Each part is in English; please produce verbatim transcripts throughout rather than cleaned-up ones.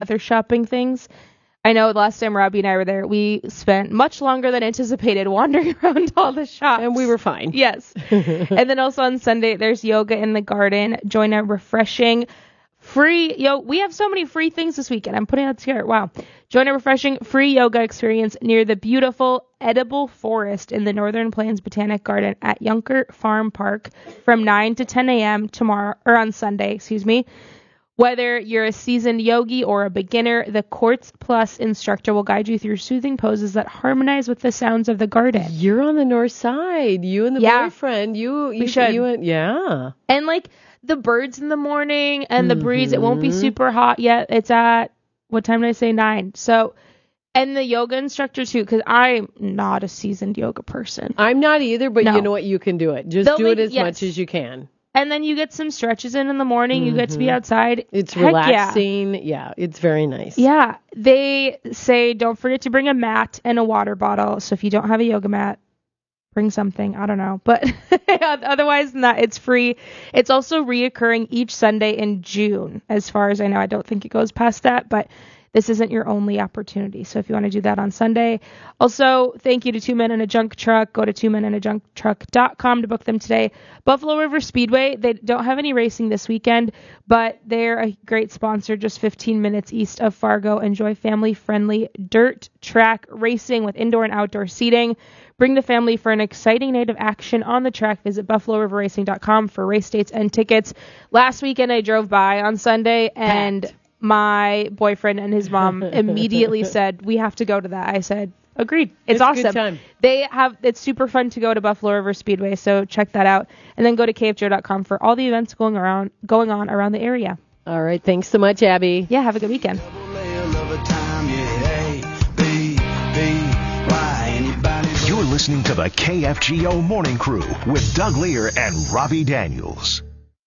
weather shopping things. I know the last time Robbie and I were there, we spent much longer than anticipated wandering around all the shops. And we were fine. Yes. And then also on Sunday, there's yoga in the garden. Join a refreshing free, yo, we have so many free things this weekend. I'm putting that together. Wow. Join a refreshing free yoga experience near the beautiful edible forest in the Northern Plains Botanic Garden at Yunker Farm Park from nine to ten a.m. tomorrow, or on Sunday, excuse me. Whether you're a seasoned yogi or a beginner, the Quartz Plus instructor will guide you through soothing poses that harmonize with the sounds of the garden. You're on the north side. You and the yeah. boyfriend. You, you we should. You and, yeah. And like the birds in the morning and the mm-hmm. breeze, it won't be super hot yet. It's at, what time did I say? Nine. So, and the yoga instructor too, because I'm not a seasoned yoga person. I'm not either, but no. you know what? You can do it. Just They'll do make, it as yes. much as you can. And then you get some stretches in in the morning. Mm-hmm. You get to be outside. It's Heck relaxing. Yeah. yeah, it's very nice. Yeah. They say don't forget to bring a mat and a water bottle. So if you don't have a yoga mat, bring something. I don't know. But otherwise, not. It's free. It's also reoccurring each Sunday in June. As far as I know, I don't think it goes past that. But this isn't your only opportunity. So if you want to do that on Sunday. Also, thank you to Two Men in a Junk Truck. Go to two men in a junk truck dot com to book them today. Buffalo River Speedway, they don't have any racing this weekend, but they're a great sponsor just fifteen minutes east of Fargo. Enjoy family-friendly dirt track racing with indoor and outdoor seating. Bring the family for an exciting night of action on the track. Visit buffalo river racing dot com for race dates and tickets. Last weekend, I drove by on Sunday, and Pat. my boyfriend and his mom immediately said, we have to go to that. I said, agreed. It's, it's awesome. A good time. They have, it's super fun to go to Buffalo River Speedway, so check that out. And then go to k f g o dot com for all the events going around, going on around the area. All right. Thanks so much, Abby. Yeah, have a good weekend. You're listening to the K F G O Morning Crew with Doug Lear and Robbie Daniels.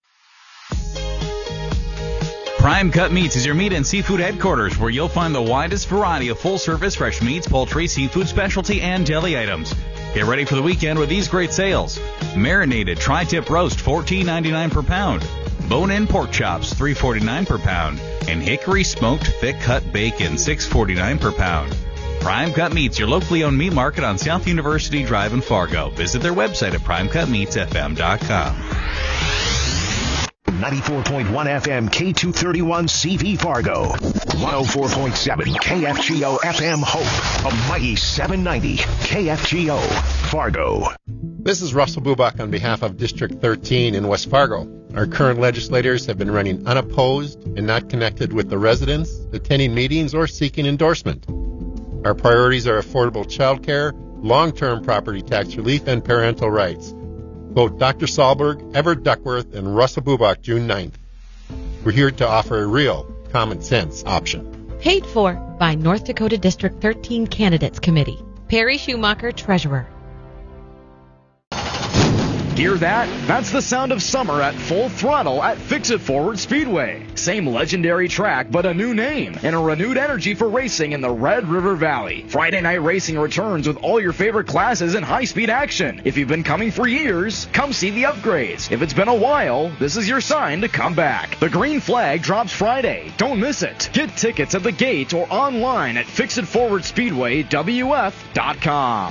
Prime Cut Meats is your meat and seafood headquarters, where you'll find the widest variety of full-service fresh meats, poultry, seafood, specialty, and deli items. Get ready for the weekend with these great sales. Marinated tri-tip roast, fourteen ninety-nine per pound. Bone-in pork chops, three forty-nine per pound. And hickory smoked thick-cut bacon, six forty-nine per pound. Prime Cut Meats, your locally owned meat market on South University Drive in Fargo. Visit their website at prime cut meats f m dot com. ninety-four point one F M K two thirty-one C V Fargo. one oh four point seven K F G O F M Hope. A mighty seven ninety K F G O Fargo. This is Russell Bubak on behalf of District thirteen in West Fargo. Our current legislators have been running unopposed and not connected with the residents, attending meetings, or seeking endorsement. Our priorities are affordable child care, long-term property tax relief, and parental rights. Vote Doctor Sahlberg, Everett Duckworth, and Russell Bubak June ninth. We're here to offer a real common sense option. Paid for by North Dakota District thirteen Candidates Committee. Perry Schumacher, Treasurer. Hear that? That's the sound of summer at full throttle at Fix-It Forward Speedway. Same legendary track, but a new name and a renewed energy for racing in the Red River Valley. Friday night racing returns with all your favorite classes and high-speed action. If you've been coming for years, come see the upgrades. If it's been a while, this is your sign to come back. The green flag drops Friday. Don't miss it. Get tickets at the gate or online at fix it forward speedway w f dot com.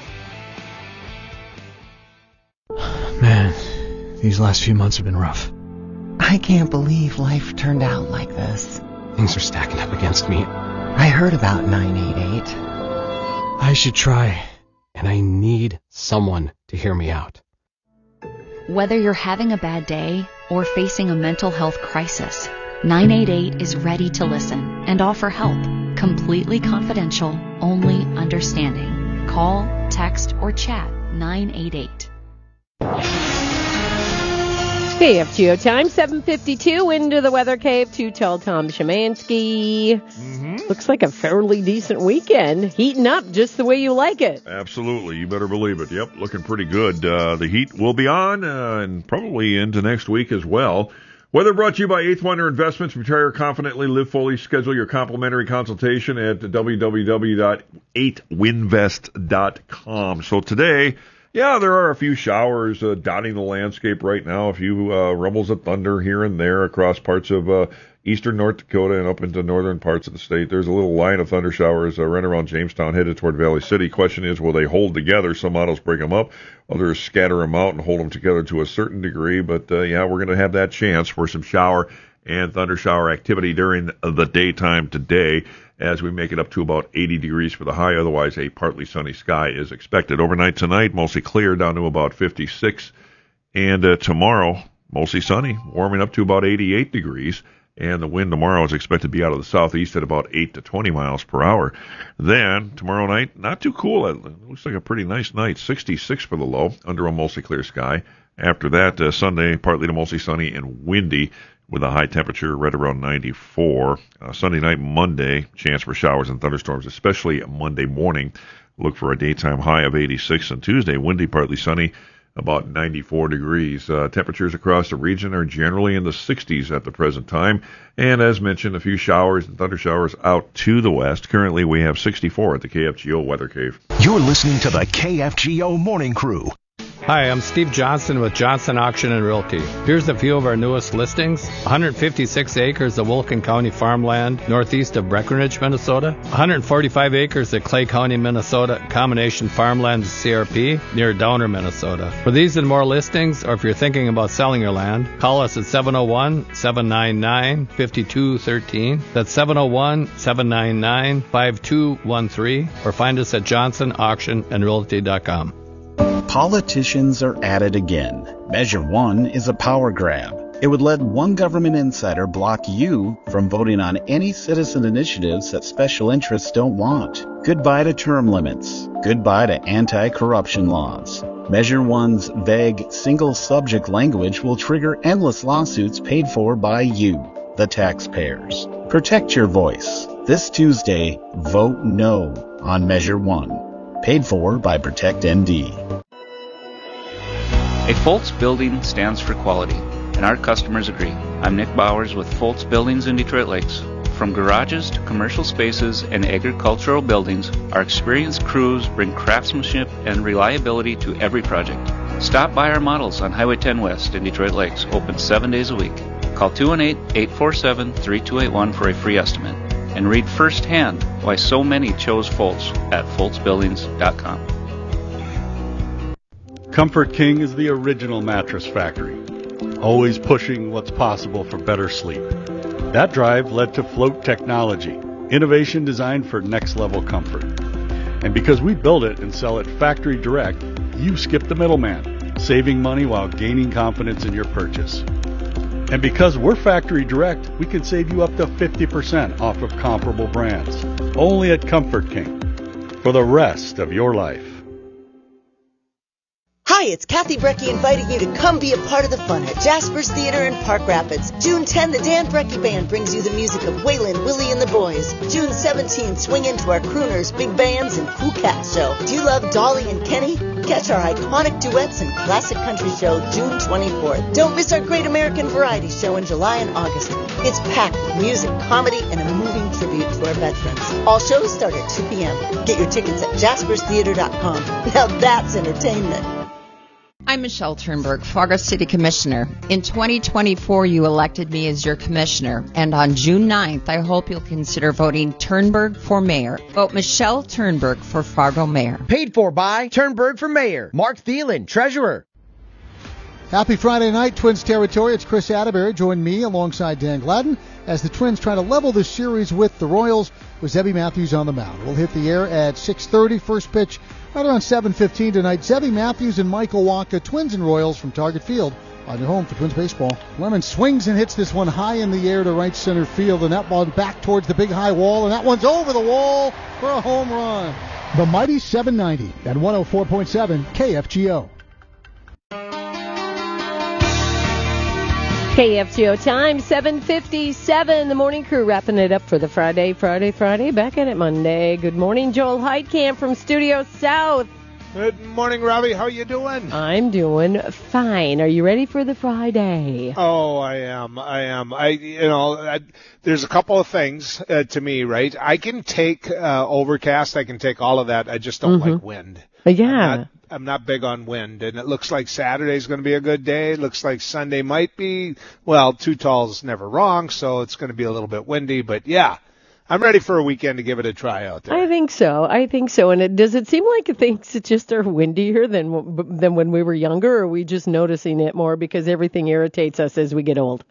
Man, these last few months have been rough. I can't believe life turned out like this. Things are stacking up against me. I heard about nine eight eight. I should try, and I need someone to hear me out. Whether you're having a bad day or facing a mental health crisis, nine eight eight is ready to listen and offer help. Completely confidential, only understanding. Call, text, or chat nine eight eight. K F G O time, seven fifty-two, into the weather cave to tell Tom Szymanski. Mm-hmm. Looks like a fairly decent weekend. Heating up just the way you like it. Absolutely. You better believe it. Yep, looking pretty good. Uh, the heat will be on uh, and probably into next week as well. Weather brought to you by Eighth Wonder Investments. Retire confidently, live fully. Schedule your complimentary consultation at w w w dot eight winvest dot com. So today... Yeah, there are a few showers uh, dotting the landscape right now, a few uh, rumbles of thunder here and there across parts of uh, eastern North Dakota and up into northern parts of the state. There's a little line of thunder showers uh, right around Jamestown headed toward Valley City. Question is, will they hold together? Some models break them up. Others scatter them out and hold them together to a certain degree. But, uh, yeah, we're going to have that chance for some shower and thunder shower activity during the daytime today as we make it up to about eighty degrees for the high. Otherwise, a partly sunny sky is expected. Overnight tonight, mostly clear down to about fifty-six. And uh, tomorrow, mostly sunny, warming up to about eighty-eight degrees. And the wind tomorrow is expected to be out of the southeast at about eight to twenty miles per hour. Then, tomorrow night, not too cool. It looks like a pretty nice night. sixty-six for the low, under a mostly clear sky. After that, uh, Sunday, partly to mostly sunny and windy, with a high temperature right around ninety-four. Uh, Sunday night, Monday, chance for showers and thunderstorms, especially Monday morning. Look for a daytime high of eighty-six. And Tuesday, windy, partly sunny, about ninety-four degrees. Uh, temperatures across the region are generally in the sixties at the present time. And as mentioned, a few showers and thunder showers out to the west. Currently, we have sixty-four at the K F G O Weather Cave. You're listening to the K F G O Morning Crew. Hi, I'm Steve Johnson with Johnson Auction and Realty. Here's a few of our newest listings. one hundred fifty-six acres of Wilkin County farmland northeast of Breckenridge, Minnesota. one hundred forty-five acres of Clay County, Minnesota, combination farmland C R P near Downer, Minnesota. For these and more listings, or if you're thinking about selling your land, call us at seven oh one, seven nine nine, five two one three. That's seven oh one, seven nine nine, five two one three, or find us at johnson auction and realty dot com. Politicians are at it again. Measure one is a power grab. It would let one government insider block you from voting on any citizen initiatives that special interests don't want. Goodbye to term limits. Goodbye to anti-corruption laws. Measure one's vague, single-subject language will trigger endless lawsuits paid for by you, the taxpayers. Protect your voice. This Tuesday, vote no on Measure one. Paid for by Protect N D. A Foltz building stands for quality, and our customers agree. I'm Nick Bowers with Foltz Buildings in Detroit Lakes. From garages to commercial spaces and agricultural buildings, our experienced crews bring craftsmanship and reliability to every project. Stop by our models on Highway ten West in Detroit Lakes, open seven days a week. Call two one eight, eight four seven, three two eight one for a free estimate, and read firsthand why so many chose Foltz at foltz buildings dot com. Comfort King is the original mattress factory, always pushing what's possible for better sleep. That drive led to Float Technology, innovation designed for next-level comfort. And because we build it and sell it factory direct, you skip the middleman, saving money while gaining confidence in your purchase. And because we're factory direct, we can save you up to fifty percent off of comparable brands, only at Comfort King, for the rest of your life. Hi, it's Kathy Brecky inviting you to come be a part of the fun at Jasper's Theater in Park Rapids. June tenth, the Dan Brecky Band brings you the music of Waylon, Willie, and the Boys. June seventeenth, swing into our crooners, big bands, and cool cat show. Do you love Dolly and Kenny? Catch our iconic duets and classic country show June twenty-fourth. Don't miss our Great American Variety Show in July and August. It's packed with music, comedy, and a moving tribute to our veterans. All shows start at two p.m. Get your tickets at jaspers theater dot com. Now that's entertainment. I'm Michelle Turnberg, Fargo City Commissioner. In twenty twenty-four, you elected me as your commissioner, and on June ninth, I hope you'll consider voting Turnberg for mayor. Vote Michelle Turnberg for Fargo mayor. Paid for by Turnberg for mayor. Mark Thielen, treasurer. Happy Friday night, Twins territory. It's Chris Atterbury. Join me alongside Dan Gladden as the Twins try to level this series with the Royals with Zebby Matthews on the mound. We'll hit the air at six thirty. First pitch right around seven fifteen tonight. Zebby Matthews and Michael Wacha, Twins and Royals from Target Field on your home for Twins baseball. Lemon swings and hits this one high in the air to right center field, and that one back towards the big high wall, and that one's over the wall for a home run. The mighty seven ninety at one oh four point seven K F G O. K F G O time, seven fifty-seven. The morning crew wrapping it up for the Friday, Friday, Friday. Back at it Monday. Good morning, Joel Heitkamp from Studio South. Good morning, Robbie. How you doing? I'm doing fine. Are you ready for the Friday? Oh, I am. I am. I, you know, I, there's a couple of things uh, to me, right? I can take uh, overcast. I can take all of that. I just don't mm-hmm. like wind. Yeah. I'm not, I'm not big on wind, and it looks like Saturday's going to be a good day. It looks like Sunday might be. Well, too tall is never wrong, so it's going to be a little bit windy. But yeah, I'm ready for a weekend to give it a try out there. I think so. I think so. And it, does it seem like things just are windier than than when we were younger, or are we just noticing it more because everything irritates us as we get old?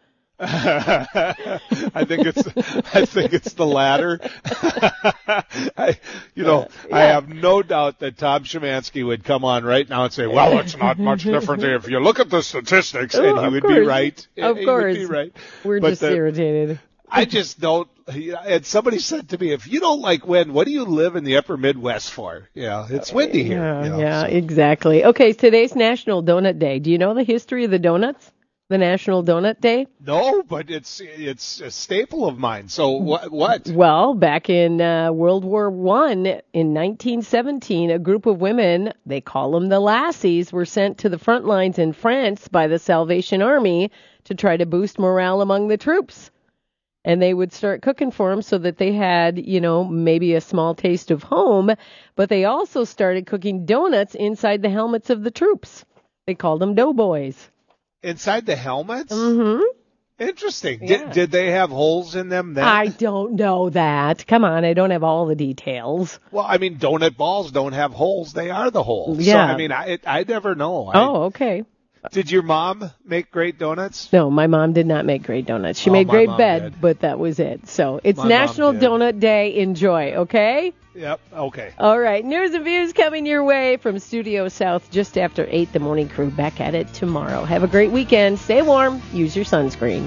I think it's I think it's the latter. I, you know, yeah. I have no doubt that Tom Szymanski would come on right now and say, "Well, it's not much different if you look at the statistics," oh, and he would course. be right. Of he course, would be right. We're but just the, irritated. I just don't. And somebody said to me, "If you don't like wind, what do you live in the upper Midwest for?" Yeah, it's windy here. Yeah, you know, yeah, so. exactly. Okay, today's National Donut Day. Do you know the history of the donuts? The National Donut Day? No, but it's it's a staple of mine. So what? What? Well, back in uh, World War One, in nineteen seventeen, a group of women, they call them the Lassies, were sent to the front lines in France by the Salvation Army to try to boost morale among the troops. And they would start cooking for them so that they had, you know, maybe a small taste of home. But they also started cooking donuts inside the helmets of the troops. They called them doughboys. Inside the helmets? Mm-hmm. Interesting. Yeah. Did, did they have holes in them then? I don't know that. Come on, I don't have all the details. Well, I mean, donut balls don't have holes. They are the holes. Yeah. So, I mean, I I never know. I, oh, okay. Did your mom make great donuts? No, my mom did not make great donuts. She Oh, made my great mom bed, did. but that was it. So it's My mom National did. Donut Day. Enjoy, okay? Yep. Okay. All right. News and views coming your way from Studio South just after eight. The morning crew back at it tomorrow. Have a great weekend. Stay warm. Use your sunscreen.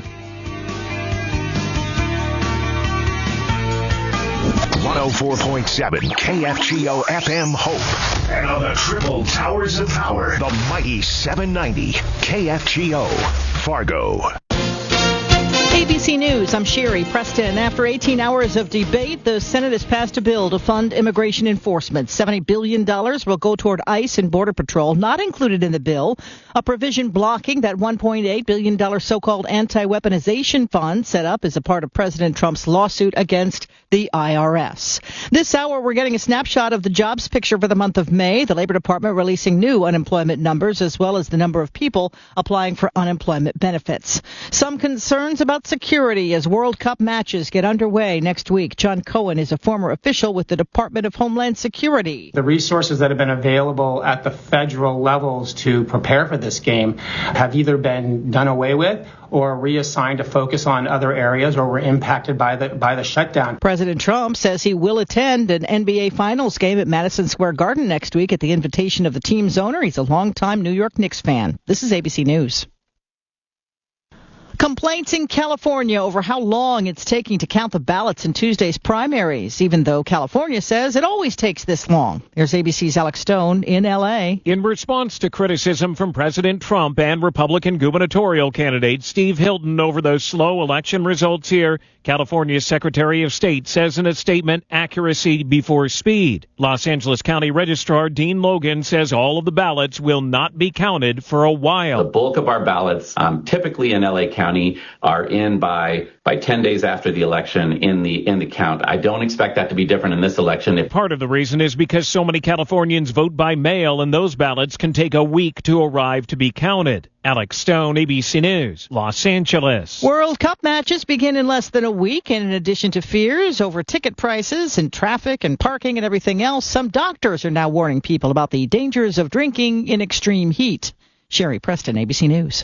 one oh four point seven K F G O F M Hope. And on the triple towers of power, the mighty seven ninety K F G O Fargo. A B C News, I'm Sherry Preston. After eighteen hours of debate, the Senate has passed a bill to fund immigration enforcement. seventy billion dollars will go toward ICE and Border Patrol, not included in the bill. A provision blocking that one point eight billion dollars so-called anti-weaponization fund set up as a part of President Trump's lawsuit against the I R S. This hour, we're getting a snapshot of the jobs picture for the month of May. The Labor Department releasing new unemployment numbers as well as the number of people applying for unemployment benefits. Some concerns about security as World Cup matches get underway next week. John Cohen is a former official with the Department of Homeland Security. The resources that have been available at the federal levels to prepare for this game have either been done away with or reassigned to focus on other areas or were impacted by the by the shutdown. President Trump says he will attend an N B A Finals game at Madison Square Garden next week at the invitation of the team's owner. He's a longtime New York Knicks fan. This is A B C News. Complaints in California over how long it's taking to count the ballots in Tuesday's primaries, even though California says it always takes this long. Here's A B C's Alex Stone in L A. In response to criticism from President Trump and Republican gubernatorial candidate Steve Hilton over those slow election results here, California's Secretary of State says in a statement, accuracy before speed. Los Angeles County Registrar Dean Logan says all of the ballots will not be counted for a while. The bulk of our ballots, um, typically in L A County, are in by by ten days after the election in the in the count. I don't expect that to be different in this election. If Part of the reason is because so many Californians vote by mail, and those ballots can take a week to arrive to be counted. Alex Stone, A B C News, Los Angeles. World Cup matches begin in less than a week, and in addition to fears over ticket prices and traffic and parking and everything else, some doctors are now warning people about the dangers of drinking in extreme heat. Sherry Preston, A B C News.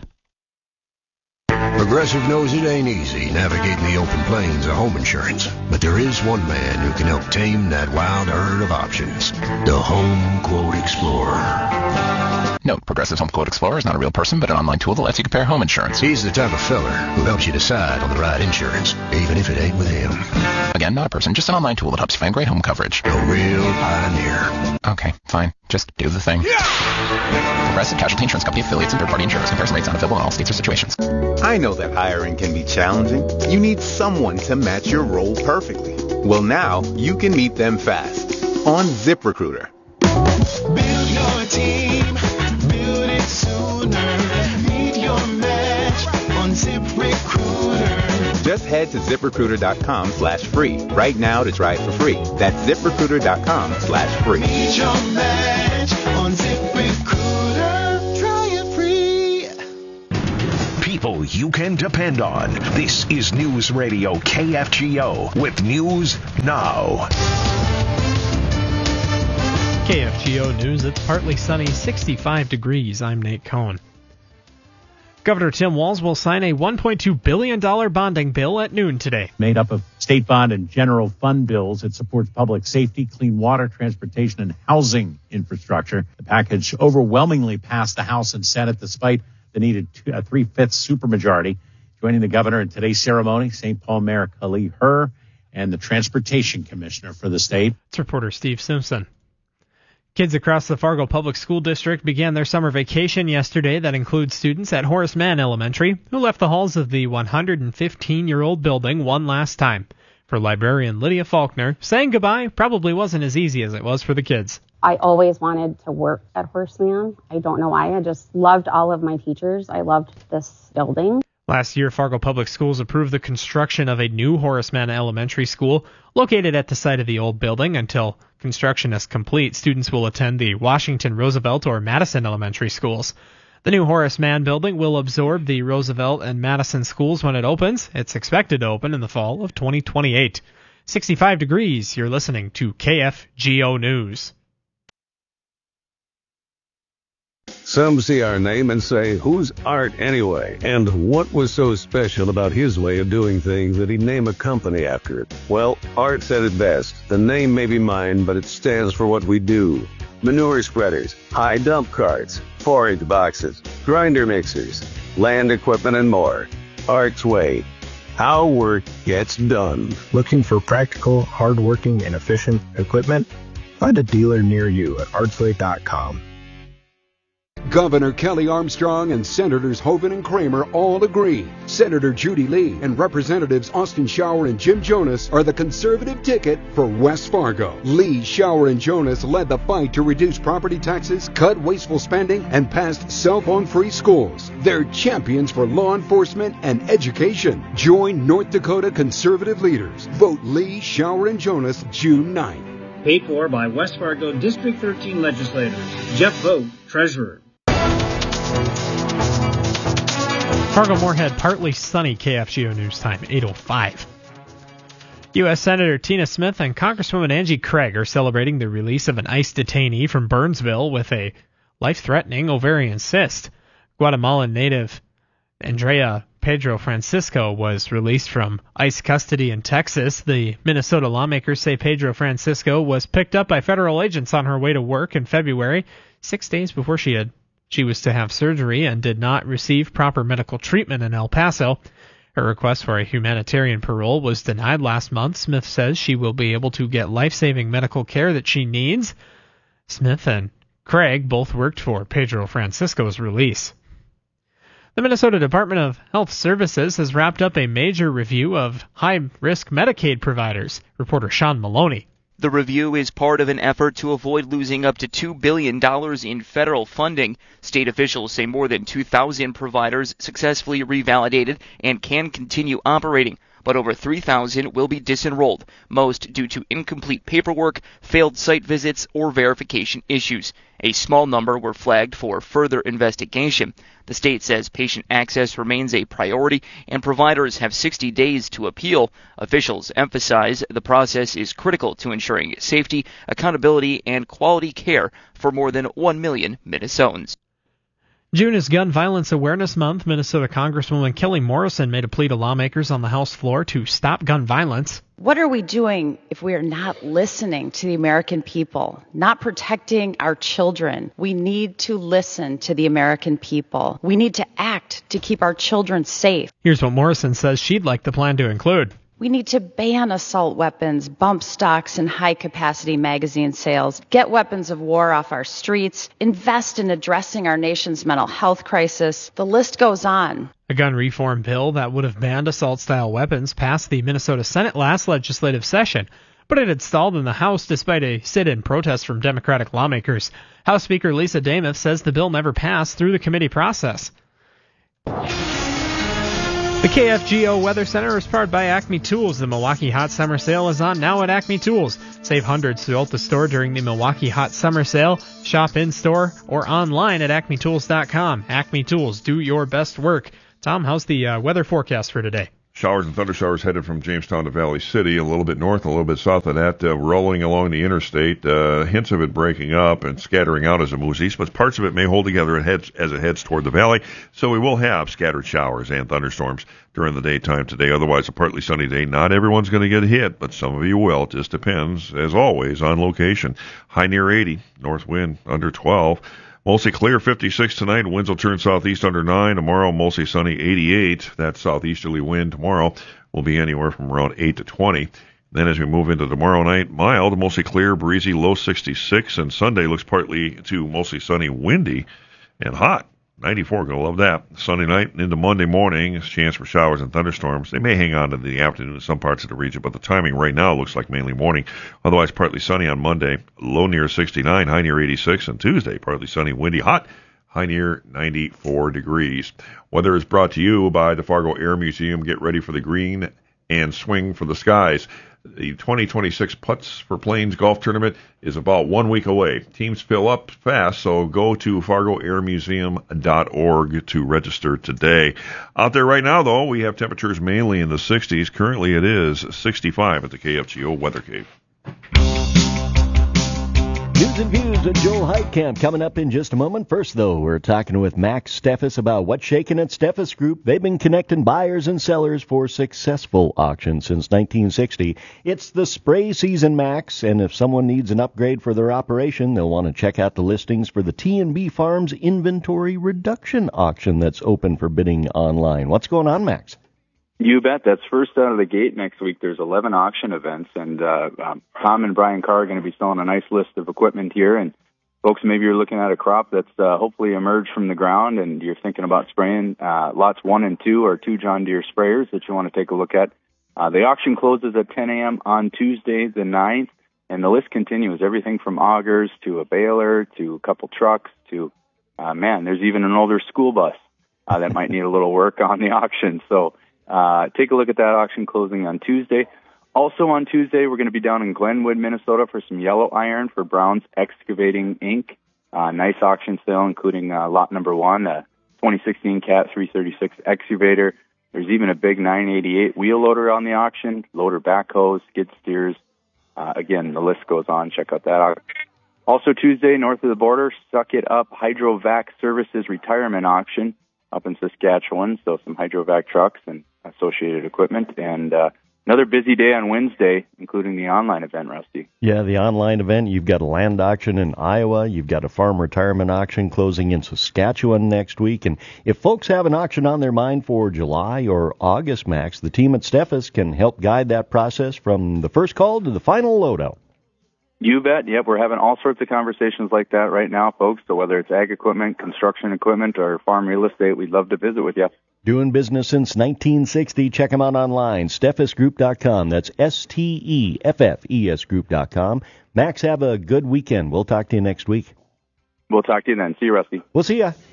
Progressive knows it ain't easy navigating the open plains of home insurance, but there is one man who can help tame that wild herd of options. The Home Quote Explorer. Note, Progressive's Home Quote Explorer is not a real person, but an online tool that lets you compare home insurance. He's the type of feller who helps you decide on the right insurance, even if it ain't with him. Again, not a person, just an online tool that helps you find great home coverage. A real pioneer. Okay, fine. Just do the thing. Yeah! Progressive Casualty Insurance Company affiliates and third-party insurers. Comparison rates not available in all states or situations. I know that hiring can be challenging. You need someone to match your role perfectly. Well, now you can meet them fast on ZipRecruiter. Build your team, build it sooner. Meet your match on ZipRecruiter. Just head to ZipRecruiter.com slash free right now to try it for free. That's ZipRecruiter.com slash free. Meet your match on ZipRecruiter. people you can depend on. This is News Radio K F G O with News Now. K F G O News, it's partly sunny, sixty-five degrees. I'm Nate Cohn. Governor Tim Walz will sign a one point two billion dollars bonding bill at noon today. Made up of state bond and general fund bills, it supports public safety, clean water, transportation, and housing infrastructure. The package overwhelmingly passed the House and Senate despite the needed two, a three-fifths supermajority. Joining the governor in today's ceremony, Saint Paul Mayor Khalil Herr and the Transportation Commissioner for the state. It's reporter Steve Simpson. Kids across the Fargo Public School District began their summer vacation yesterday. That includes students at Horace Mann Elementary, who left the halls of the one hundred fifteen-year-old building one last time. For librarian Lydia Faulkner, saying goodbye probably wasn't as easy as it was for the kids. I always wanted to work at Horace Mann. I don't know why. I just loved all of my teachers. I loved this building. Last year, Fargo Public Schools approved the construction of a new Horace Mann Elementary School located at the site of the old building. Until construction is complete, students will attend the Washington, Roosevelt, or Madison elementary schools. The new Horace Mann building will absorb the Roosevelt and Madison schools when it opens. It's expected to open in the fall of twenty twenty-eight. sixty-five degrees, you're listening to K F G O News. Some see our name and say, who's Art anyway? And what was so special about his way of doing things that he'd name a company after it? Well, Art said it best. The name may be mine, but it stands for what we do. Manure spreaders, high dump carts, forage boxes, grinder mixers, land equipment, and more. Art's Way. How work gets done. Looking for practical, hardworking, and efficient equipment? Find a dealer near you at arts way dot com. Governor Kelly Armstrong and Senators Hoeven and Kramer all agree. Senator Judy Lee and Representatives Austin Shower and Jim Jonas are the conservative ticket for West Fargo. Lee, Shower, and Jonas led the fight to reduce property taxes, cut wasteful spending, and passed cell phone-free schools. They're champions for law enforcement and education. Join North Dakota conservative leaders. Vote Lee, Shower, and Jonas June ninth. Paid for by West Fargo District thirteen legislators. Jeff Vogt, Treasurer. Fargo Moorhead, partly sunny. K F G O News Time, eight oh five. U S Senator Tina Smith and Congresswoman Angie Craig are celebrating the release of an ICE detainee from Burnsville with a life-threatening ovarian cyst. Guatemalan native Andrea Pedro Francisco was released from ICE custody in Texas. The Minnesota lawmakers say Pedro Francisco was picked up by federal agents on her way to work in February, six days before she had She was to have surgery and did not receive proper medical treatment in El Paso. Her request for a humanitarian parole was denied last month. Smith says she will be able to get life-saving medical care that she needs. Smith and Craig both worked for Pedro Francisco's release. The Minnesota Department of Health Services has wrapped up a major review of high-risk Medicaid providers. Reporter Sean Maloney. The review is part of an effort to avoid losing up to two billion dollars in federal funding. State officials say more than two thousand providers successfully revalidated and can continue operating, but over three thousand will be disenrolled, most due to incomplete paperwork, failed site visits, or verification issues. A small number were flagged for further investigation. The state says patient access remains a priority and providers have sixty days to appeal. Officials emphasize the process is critical to ensuring safety, accountability, and quality care for more than one million Minnesotans. June is Gun Violence Awareness Month. Minnesota Congresswoman Kelly Morrison made a plea to lawmakers on the House floor to stop gun violence. What are we doing if we are not listening to the American people, not protecting our children? We need to listen to the American people. We need to act to keep our children safe. Here's what Morrison says she'd like the plan to include. We need to ban assault weapons, bump stocks and high-capacity magazine sales, get weapons of war off our streets, invest in addressing our nation's mental health crisis. The list goes on. A gun reform bill that would have banned assault-style weapons passed the Minnesota Senate last legislative session, but it had stalled in the House despite a sit-in protest from Democratic lawmakers. House Speaker Lisa Damoth says the bill never passed through the committee process. The K F G O Weather Center is powered by Acme Tools. The Milwaukee Hot Summer Sale is on now at Acme Tools. Save hundreds throughout the store during the Milwaukee Hot Summer Sale. Shop in-store or online at acme tools dot com. Acme Tools, do your best work. Tom, how's the uh, weather forecast for today? Showers and thundershowers headed from Jamestown to Valley City, a little bit north, a little bit south of that, uh, rolling along the interstate. Uh, hints of it breaking up and scattering out as it moves east, but parts of it may hold together it heads, as it heads toward the valley. So we will have scattered showers and thunderstorms during the daytime today. Otherwise, a partly sunny day. Not everyone's going to get hit, but some of you will. It just depends, as always, on location. High near eighty, north wind under twelve. Mostly clear, fifty-six tonight. Winds will turn southeast under nine. Tomorrow, mostly sunny, eighty-eight. That southeasterly wind tomorrow will be anywhere from around eight to twenty. Then as we move into tomorrow night, mild, mostly clear, breezy, low sixty-six. And Sunday looks partly to mostly sunny, windy, and hot. ninety-four, gonna love that. Sunday night into Monday morning, a chance for showers and thunderstorms. They may hang on to the afternoon in some parts of the region, but the timing right now looks like mainly morning. Otherwise, partly sunny on Monday, low near sixty-nine, high near eighty-six, and Tuesday, partly sunny, windy, hot, high near ninety-four degrees. Weather is brought to you by the Fargo Air Museum. Get ready for the green and swing for the skies. The twenty twenty-six Putts for Plains Golf Tournament is about one week away. Teams fill up fast, so go to fargo air museum dot org to register today. Out there right now, though, we have temperatures mainly in the sixties. Currently, it is sixty-five at the K F G O Weather Cave. News and views with Joel Heitkamp coming up in just a moment. First, though, we're talking with Max Steffes about what's shaking at Steffes Group. They've been connecting buyers and sellers for successful auctions since nineteen sixty. It's the spray season, Max, and if someone needs an upgrade for their operation, they'll want to check out the listings for the T and B Farms Inventory Reduction Auction that's open for bidding online. What's going on, Max? You bet. That's first out of the gate next week. There's eleven auction events, and uh, um, Tom and Brian Carr are going to be selling a nice list of equipment here. And folks, maybe you're looking at a crop that's uh, hopefully emerged from the ground, and you're thinking about spraying. Uh, lots one and two are two John Deere sprayers that you want to take a look at. Uh, the auction closes at ten a.m. on Tuesday the ninth, and the list continues. Everything from augers to a baler to a couple trucks to, uh, man, there's even an older school bus uh, that might need a little work on the auction. So. Uh, take a look at that auction closing on Tuesday. Also on Tuesday, we're going to be down in Glenwood, Minnesota for some yellow iron for Brown's Excavating Incorporated. Uh, nice auction sale, including uh, lot number one, a twenty sixteen Cat three thirty-six excavator. There's even a big nine eighty-eight wheel loader on the auction, loader backhoes, skid steers. Uh, again, the list goes on. Check out that auction. Also Tuesday, north of the border, Suck It Up Hydrovac Services Retirement Auction up in Saskatchewan. So some Hydrovac trucks and associated equipment, and uh, another busy day on Wednesday, including the online event, Rusty. Yeah, the online event. You've got a land auction in Iowa. You've got a farm retirement auction closing in Saskatchewan next week. And if folks have an auction on their mind for July or August, Max, the team at Steffes can help guide that process from the first call to the final loadout. You bet. Yep, we're having all sorts of conversations like that right now, folks. So whether it's ag equipment, construction equipment, or farm real estate, we'd love to visit with you. Doing business since nineteen sixty. Check them out online, steffes group dot com. That's S T E F F E S group dot com. Max, have a good weekend. We'll talk to you next week. We'll talk to you then. See you, Rusty. We'll see ya.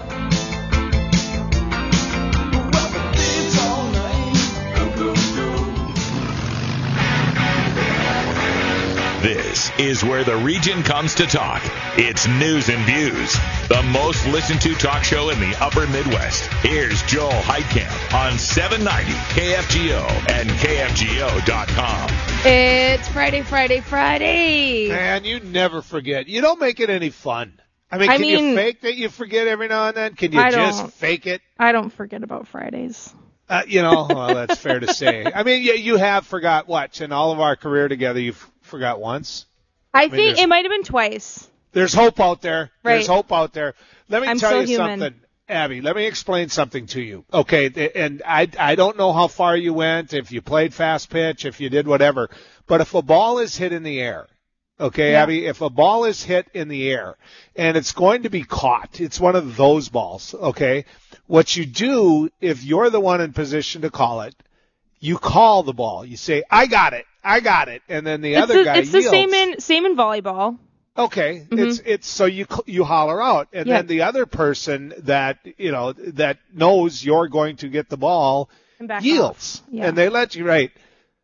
This is where the region comes to talk. It's News and Views, the most listened to talk show in the upper Midwest. Here's Joel Heitkamp on seven ninety K F G O and K F G O dot com. It's Friday, Friday, Friday. Man, you never forget. You don't make it any fun. I mean, I can mean, you fake that you forget every now and then? Can you I just don't. fake it? I don't forget about Fridays. Uh, you know, well, that's fair to say. I mean, you, you have forgot what? In all of our career together, you've forgot once? I, I mean, think it might have been twice. There's hope out there. Right. There's hope out there. Let me I'm tell so you human. something, Abby. Let me explain something to you. Okay, and I, I don't know how far you went, if you played fast pitch, if you did whatever, but if a ball is hit in the air, okay, Yeah. Abby, if a ball is hit in the air and it's going to be caught, it's one of those balls, okay? What you do, if you're the one in position to call it, you call the ball. You say, I got it, I got it, and then the It's other the, guy it's the yields. same in same in volleyball. Okay, Mhm. it's it's so you you holler out, and Yeah. then the other person that you know that knows you're going to get the ball And back yields, off. Yeah. and they let you right.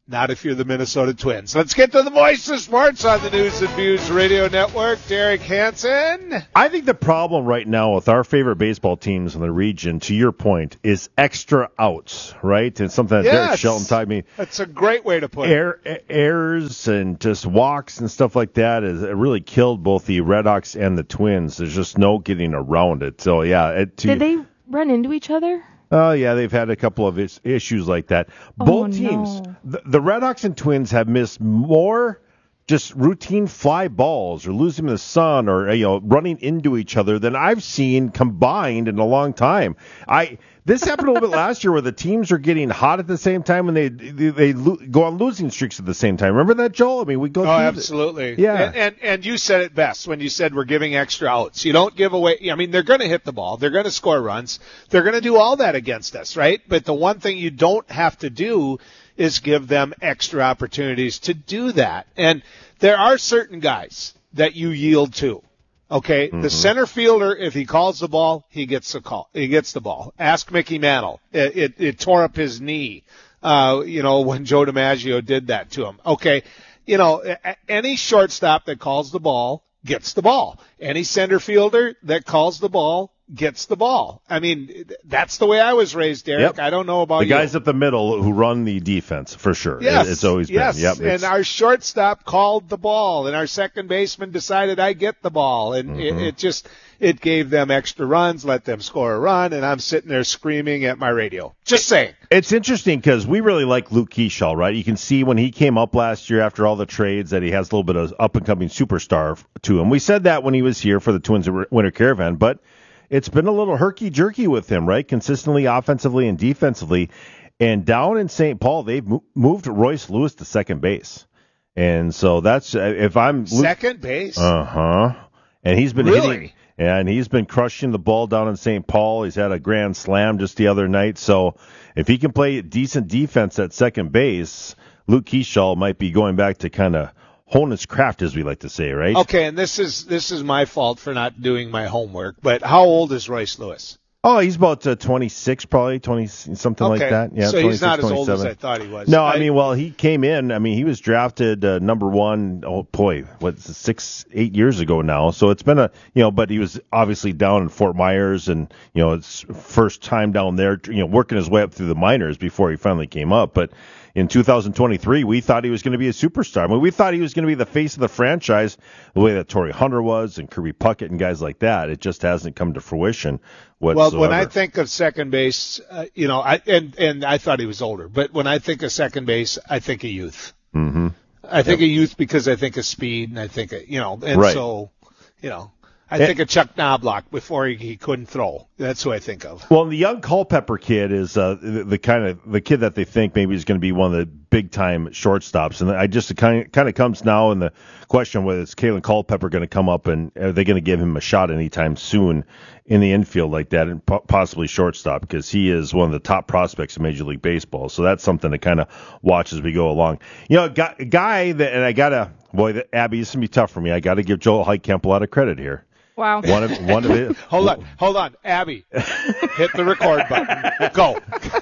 Not if you're the Minnesota Twins. Let's get to the voice of sports on the News and Views Radio Network. Derek Hansen. I think the problem right now with our favorite baseball teams in the region, to your point, is extra outs, right? And something that Yes. Derek Shelton taught me. That's a great way to put Air, errors and just walks and stuff like that has it really killed both the Red Sox and the Twins. There's just no getting around it. So, yeah. It, to, Did they run into each other? Oh, yeah, they've had a couple of is- issues like that. Oh, Both teams, no. the, the Red Sox and Twins have missed more just routine fly balls or losing in the sun or, you know, running into each other than I've seen combined in a long time. I This happened a little bit last year where the teams are getting hot at the same time and they they, they lo- go on losing streaks at the same time. Remember that, Joel? I mean, we go Oh, through absolutely. The, yeah. And, and and you said it best when you said we're giving extra outs. You don't give away. I mean, they're going to hit the ball. They're going to score runs. They're going to do all that against us, right? But the one thing you don't have to do is give them extra opportunities to do that. And there are certain guys that you yield to. Okay, Mm-hmm. the center fielder, if he calls the ball, he gets the call. He gets the ball. Ask Mickey Mantle. It, it, it tore up his knee, uh, you know, when Joe DiMaggio did that to him. Okay, you know, a- any shortstop that calls the ball gets the ball. Any center fielder that calls the ball gets the ball. I mean, that's the way I was raised, Derek. Yep. I don't know about the you. guys up the middle who run the defense, for sure. Yes, It's always yes. been. Yep, and it's- our shortstop called the ball, and our second baseman decided I get the ball, and Mm-hmm. it, it just it gave them extra runs, let them score a run, and I'm sitting there screaming at my radio. Just saying. It's interesting because we really like Luke Keeschall, right? You can see when he came up last year after all the trades that he has a little bit of up-and-coming superstar to him. We said that when he was here for the Twins Winter Caravan, but it's been a little herky-jerky with him, right? Consistently offensively and defensively. And down in Saint Paul, they've mo- moved Royce Lewis to second base. And so that's, if I'm... Luke, Second base? Uh-huh. And he's been Really? hitting... And he's been crushing the ball down in Saint Paul. He's had a grand slam just the other night. So if he can play decent defense at second base, Luke Keeschall might be going back to kind of hone his craft, as we like to say, right? Okay, and this is this is my fault for not doing my homework, but how old is Royce Lewis? Oh, he's about uh, twenty-six, probably twenty, something Okay. like that. Yeah, So he's twenty-six, not as old as twenty-seven. I thought he was. No, I, I- mean, well, he came in. I mean, he was drafted uh, number one. Oh boy, what six, eight years ago now. So it's been a, you know, but he was obviously down in Fort Myers, and you know, it's first time down there, you know, working his way up through the minors before he finally came up. But in two thousand twenty-three, we thought he was going to be a superstar. I mean, we thought he was going to be the face of the franchise, the way that Torrey Hunter was, and Kirby Puckett and guys like that. It just hasn't come to fruition whatsoever. Well, when I think of second base, uh, you know, I and and I thought he was older, but when I think of second base, I think of youth. Mm-hmm. I think of youth because I think of speed, and I think of, you know, and Right. so, you know, I Yeah. think of Chuck Knobloch before he, he couldn't throw. That's who I think of. Well, the young Culpepper kid is uh, the, the kind of the kid that they think maybe is going to be one of the big time shortstops, and I just it kind of, kind of comes now in the question whether it's Kalen Culpepper going to come up and are they going to give him a shot anytime soon in the infield like that, and po- possibly shortstop, because he is one of the top prospects in Major League Baseball. So that's something to kind of watch as we go along. You know, a guy, a guy that, and I gotta, boy, that, Abby, this is gonna be tough for me. I got to give Joel Heitkamp a lot of credit here. Wow. One of one of it. Hold on, hold on, Abby, hit the record button. Go.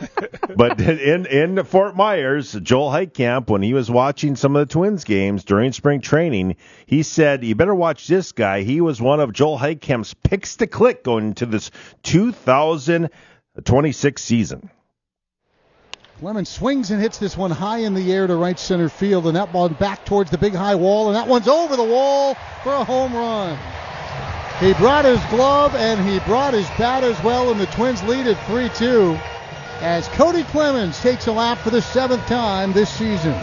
But in in Fort Myers, Joel Heitkamp, when he was watching some of the Twins games during spring training, he said, "You better watch this guy. He was one of Joel Heitkamp's picks to click going into this two thousand twenty-six season." Clemens swings and hits this one high in the air to right center field, and that ball back towards the big high wall, and that one's over the wall for a home run. He brought his glove and he brought his bat as well, and the Twins lead at three two as Cody Clemens takes a lap for the seventh time this season.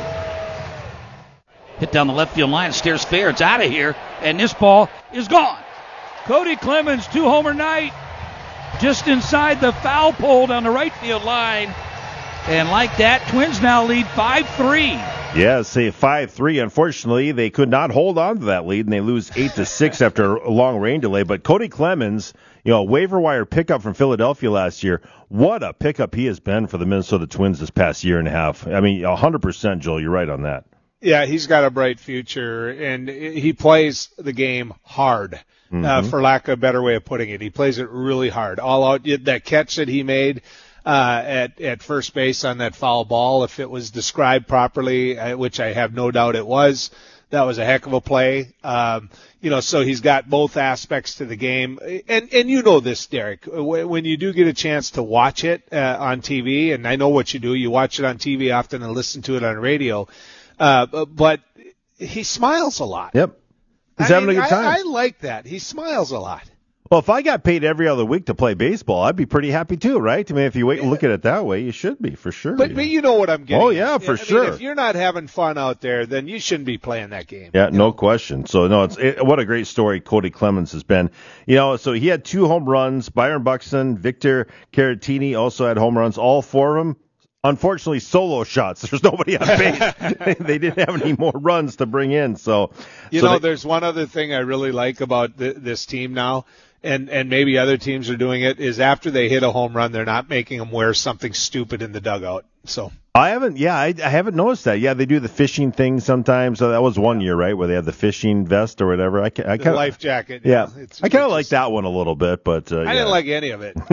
Hit down the left field line, stares fair. It's out of here, and this ball is gone. Cody Clemens, two-homer night, just inside the foul pole down the right field line. And like that, Twins now lead five three. Yeah, say five three. Unfortunately, they could not hold on to that lead, and they lose eight to six after a long rain delay. But Cody Clemens, you know, a waiver wire pickup from Philadelphia last year. What a pickup he has been for the Minnesota Twins this past year and a half. I mean, one hundred percent, Joel, you're right on that. Yeah, he's got a bright future, and he plays the game hard, mm-hmm. uh, for lack of a better way of putting it. He plays it really hard. All out, that catch that he made uh, at at first base on that foul ball. If it was described properly, uh, which I have no doubt it was, that was a heck of a play. Um, you know, so he's got both aspects to the game. And, and you know this, Derek, when you do get a chance to watch it uh, on T V, and I know what you do, you watch it on T V often and listen to it on radio, uh, but he smiles a lot. Yep. He's I having mean, a good time. I, I like that. He smiles a lot. Well, if I got paid every other week to play baseball, I'd be pretty happy too, right? I mean, if you wait and look at it that way, you should be, for sure. But, but you know what I'm getting Oh, yeah, at. for I sure. mean, if you're not having fun out there, then you shouldn't be playing that game. Yeah, no question. So, no, it's it, what a great story Cody Clemens has been. You know, so he had two home runs. Byron Buxton, Victor Caratini also had home runs, all four of them. Unfortunately, solo shots. There's nobody on base. They didn't have any more runs to bring in. So, You so know, they, there's one other thing I really like about th- this team now, and, and maybe other teams are doing it, is after they hit a home run, they're not making them wear something stupid in the dugout. So I haven't, yeah, I, I haven't noticed that. Yeah, they do the fishing thing sometimes. So that was one year, right, where they had the fishing vest or whatever. I, I the kind of life jacket. Yeah, yeah it's, I kind of like that one a little bit, but uh, I yeah. didn't like any of it.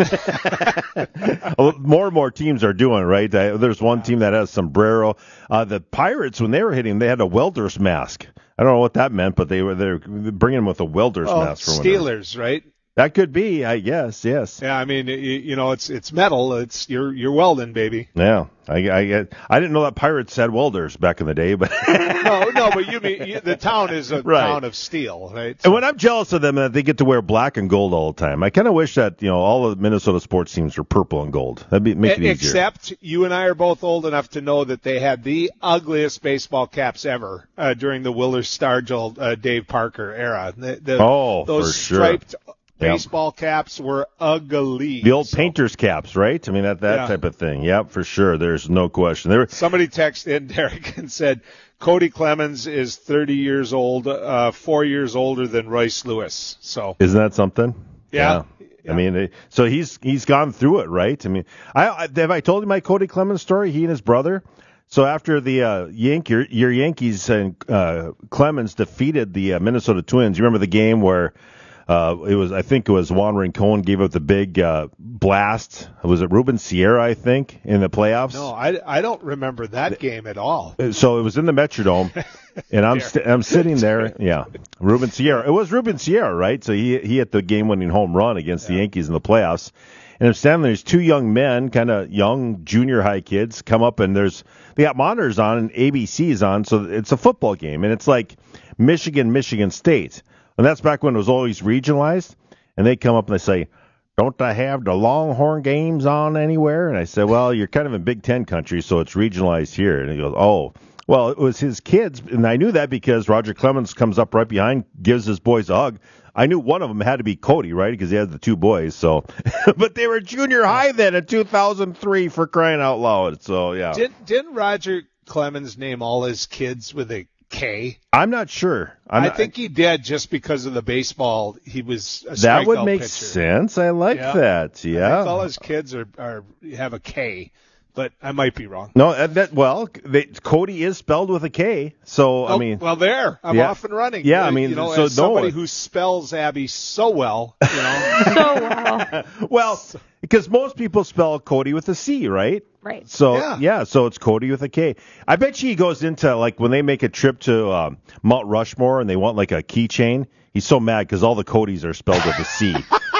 More and more teams are doing, right? Uh, There's one team that has sombrero. Uh, the Pirates, when they were hitting, they had a welder's mask. I don't know what that meant, but they were they're bringing them with a welder's oh, mask for Steelers, right? That could be, I guess, yes. Yeah, I mean, you, you know, it's it's metal. It's you're you're welding, baby. Yeah, I I, I didn't know that Pirates had welders back in the day, but no, no, but you mean you, the town is a Right. town of steel, right? And when I'm jealous of them that they get to wear black and gold all the time, I kind of wish that, you know, all the Minnesota sports teams were purple and gold. That'd be make it easier. Except you and I are both old enough to know that they had the ugliest baseball caps ever uh, during the Willard Stargell, uh, Dave Parker era. The, the, Oh, those for sure. striped Yep. baseball caps were ugly. The old painter's caps, right? I mean, that that Yeah. type of thing. Yep, for sure. There's no question. There. Somebody texted in, Derek, and said Cody Clemens is thirty years old, uh, four years older than Royce Lewis. So Isn't that something? Yeah. I mean, they, so he's he's gone through it, right? I mean, I, I have I told you my Cody Clemens story? He and his brother. So after the uh, Yank, your, your Yankees and uh, Clemens defeated the uh, Minnesota Twins, you remember the game where uh, it was? I think it was Juan Rincon gave up the big uh, blast. Was it Ruben Sierra? I think in the playoffs. no, I, I don't remember that game at all. So it was in the Metrodome, and I'm st- I'm sitting there. Yeah, Ruben Sierra. It was Ruben Sierra, right? So he he hit the game-winning home run against the Yankees in the playoffs. And I'm standing there. There's two young men, kind of young junior high kids, come up, and there's they got monitors on and A B C's on, so it's a football game, and it's like Michigan, Michigan State, and that's back when it was always regionalized. And they come up and they say, "Don't I have the Longhorn games on anywhere?" And I said, "Well, you're kind of in Big Ten country, so it's regionalized here." And he goes, "Oh, well, it was his kids." And I knew that because Roger Clemens comes up right behind, gives his boys a hug. I knew one of them had to be Cody, right? Because he had the two boys. So, but they were junior high then in two thousand three, for crying out loud. So, yeah. Did, didn't Roger Clemens name all his kids with a K? I'm not sure. I'm I not, think he did just because of the baseball. He was a that would strikeout make pitcher. sense. I like Yeah. that. I think Yeah. all his kids are, are have a K, but I might be wrong. No, uh, that well, they, Cody is spelled with a K. So I Oh, mean, well, there I'm yeah. off and running. Yeah, I Uh, mean, you know, so as somebody no. who spells Abby so well, you know, So well. well, because most people spell Cody with a C, right? Right. So Yeah. yeah. so it's Cody with a K. I bet you he goes into like when they make a trip to um, Mount Rushmore and they want like a keychain. He's so mad because all the Codys are spelled with a C.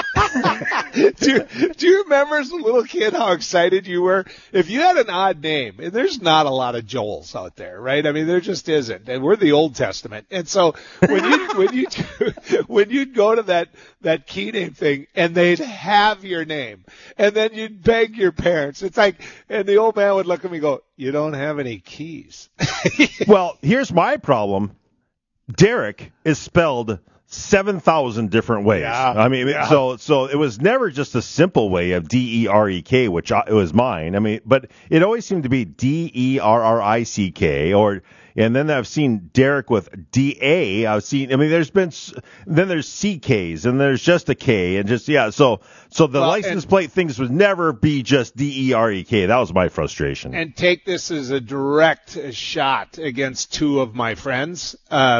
do, you, do you remember as a little kid how excited you were? If you had an odd name, and there's not a lot of Joels out there, right? I mean, there just isn't. And we're the Old Testament. And so when you when you when you'd go to that that key name thing and they'd have your name, and then you'd beg your parents. It's like, and the old man would look at me and go, "You don't have any keys." Well, here's my problem. Derek is spelled seven thousand different ways. Yeah. I mean, Yeah. so so it was never just a simple way of D E R E K, which I, it was mine. I mean, but it always seemed to be D E R R I C K, or and then I've seen Derek with D A. I've seen. I mean, there's been s- then there's C Ks and there's just a K and just yeah. So so the Well, license and- plate things would never be just D E R E K. That was my frustration. And take this as a direct shot against two of my friends. Uh,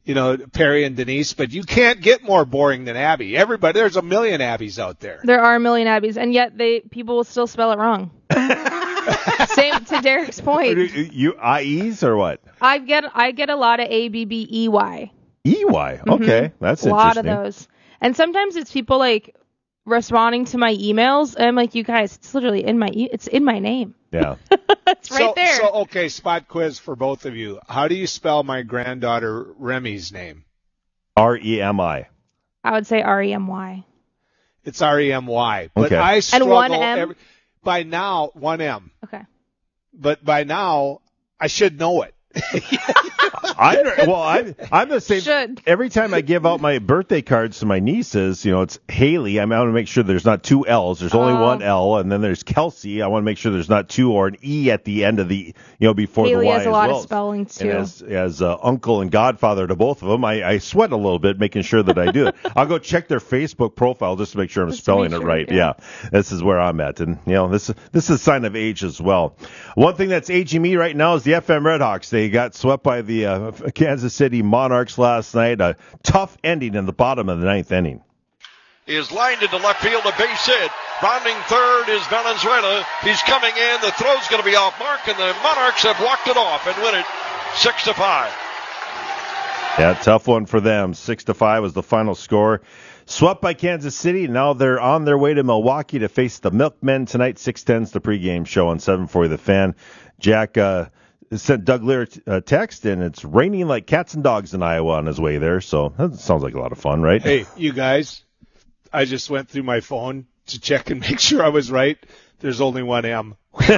you know, Perry and Denise, but you can't get more boring than Abby. Everybody, there's a million Abbies out there. There are a million Abbies, and yet they people will still spell it wrong. Same to Derek's point. You I Es or what? I get I get a lot of A B B E Y. E Y. Okay, Mhm. that's a lot interesting. of those, and sometimes it's people like responding to my emails, and I'm like, you guys, it's literally in my e- it's in my name. Yeah. It's right so, there. So, okay, spot quiz for both of you. How do you spell my granddaughter Remy's name? R E M I. I would say R E M Y. It's R E M Y. But Okay. I And struggle one M? every, by now, one M. Okay. But by now, I should know it. I well, I I'm the same. Should. Every time I give out my birthday cards to my nieces, you know, it's Haley. I, mean, I want to make sure there's not two L's. There's only Oh. one L, and then there's Kelsey. I want to make sure there's not two or an E at the end of the, you know, before Haley the Y has a as lot well. of spelling too. And as as uh, uncle and godfather to both of them, I, I sweat a little bit making sure that I do it. I'll go check their Facebook profile just to make sure I'm Just to spelling make it sure, right. yeah. Yeah, this is where I'm at, and you know, this this is a sign of age as well. One thing that's aging me right now is the F M Redhawks. They got swept by the uh, Kansas City Monarchs last night. A tough ending in the bottom of the ninth inning. Is lined into left field, a base hit. Rounding third is Valenzuela. He's coming in. The throw's going to be off mark, and the Monarchs have walked it off and win it six to five. Yeah, tough one for them. Six to five was the final score. Swept by Kansas City. Now they're on their way to Milwaukee to face the Milkmen tonight. six ten's the pregame show on seven forty The Fan. Jack uh, sent Doug Lear a text, and it's raining like cats and dogs in Iowa on his way there. So that sounds like a lot of fun, right? Hey, you guys, I just went through my phone to check and make sure I was right. There's only one M.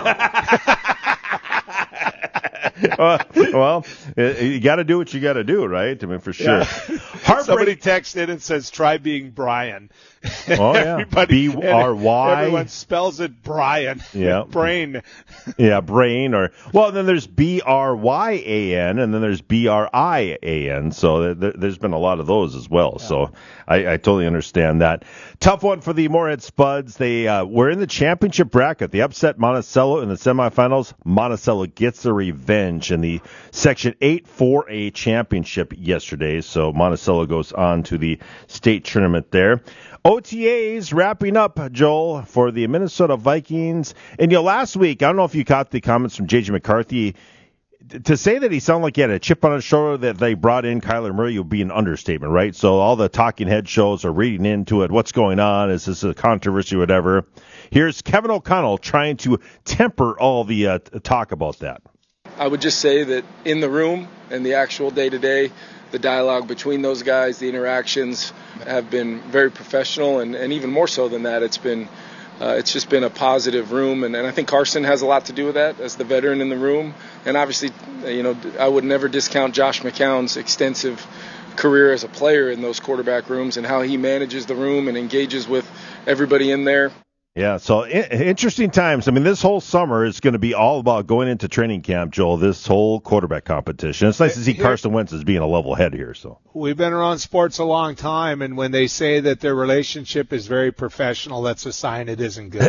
uh, well, you got to do what you got to do, right? I mean, for sure. Yeah. Somebody texted and says, try being Brian. Oh, yeah. Everybody, B R Y. Everyone spells it Brian. Yeah. Brain. Yeah, brain. Or well, then there's B R Y A N, and then there's B R I A N. So there, there's been a lot of those as well. Yeah. So I, I totally understand that. Tough one for the Moorhead Spuds. They uh, were in the championship bracket. They upset Monticello in the semifinals. Monticello gets their revenge in the Section eight four A championship yesterday. So Monticello goes on to the state tournament there. O T As wrapping up, Joel, for the Minnesota Vikings. And, you know, last week, I don't know if you caught the comments from J J McCarthy. To say that he sounded like he had a chip on his shoulder that they brought in Kyler Murray would be an understatement, right? So all the talking head shows are reading into it. What's going on? Is this a controversy or whatever? Here's Kevin O'Connell trying to temper all the uh, talk about that. I would just say that in the room and the actual day-to-day, the dialogue between those guys, the interactions have been very professional, and, and even more so than that, it's been uh, it's just been a positive room, and, and I think Carson has a lot to do with that as the veteran in the room. And obviously, you know, I would never discount Josh McCown's extensive career as a player in those quarterback rooms and how he manages the room and engages with everybody in there. Yeah, so I- interesting times. I mean, this whole summer is going to be all about going into training camp, Joel, this whole quarterback competition. It's nice to see Here- Carson Wentz as being a level head here. So We've been around sports a long time, and when they say that their relationship is very professional, that's a sign it isn't good.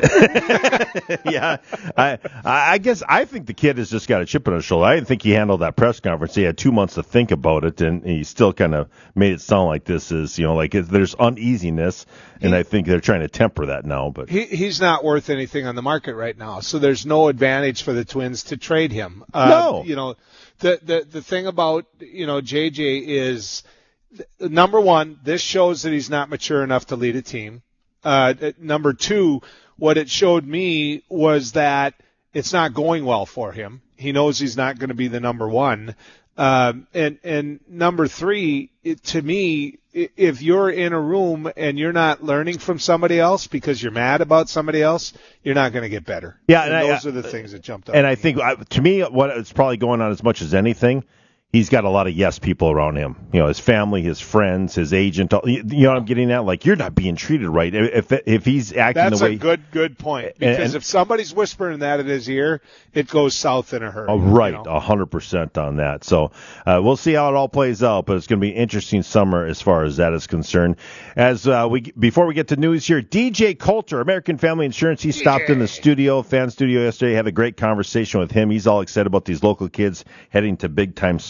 yeah, I I guess I think the kid has just got a chip on his shoulder. I didn't think he handled that press conference. He had two months to think about it, and he still kind of made it sound like this is, you know, like it, there's uneasiness, and I think they're trying to temper that now. But He, he's not worth anything on the market right now, so there's no advantage for the Twins to trade him. Uh, No. You know, the, the, the thing about, you know, J J is, number one, this shows that he's not mature enough to lead a team. Uh, number two, what it showed me was that it's not going well for him. He knows he's not going to be the number one. Um, and, and number three, it, to me, i- if you're in a room and you're not learning from somebody else because you're mad about somebody else, you're not going to get better. Yeah, and, and I- those are the things that jumped up. and I think uh, to me, what is probably going on as much as anything, he's got a lot of yes people around him. You know, his family, his friends, his agent. all- You you know what I'm getting at? Like, you're not being treated right. If if he's acting That's the way a good, good point. And- Because and- if somebody's whispering that in his ear, it goes south in a hurry. Oh, right, a hundred percent on that. So uh, we'll see how it all plays out, but it's going to be an interesting summer as far as that is concerned. As uh, we before we get to news here, D J Coulter, American Family Insurance, he stopped in the studio, fan studio yesterday. Had a great conversation with him. He's all excited about these local kids heading to big time sports.